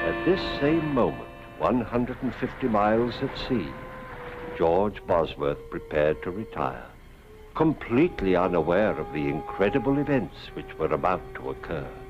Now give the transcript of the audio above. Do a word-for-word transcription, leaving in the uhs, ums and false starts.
At this same moment, one hundred fifty miles at sea, George Bosworth prepared to retire, completely unaware of the incredible events which were about to occur.